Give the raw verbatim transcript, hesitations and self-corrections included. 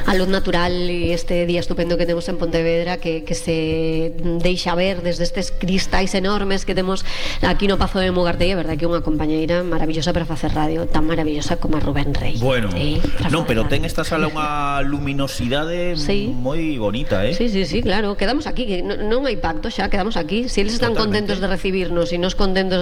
a luz natural e este día estupendo que temos en Pontevedra que, que se deixa ver desde estes cristais enormes que temos aquí no Pazo de Mugartei. É verdade que é unha compañeira maravillosa para facer radio, tan maravillosa como a Rubén Rey. Bueno, sí, non, pero ten esta sala unha luminosidade sí. moi bonita, eh? Sí, sí, sí, claro, quedamos aquí, que non, non hai pacto xa, quedamos aquí. Si eles están Totalmente. contentos de recibirnos e nos contentos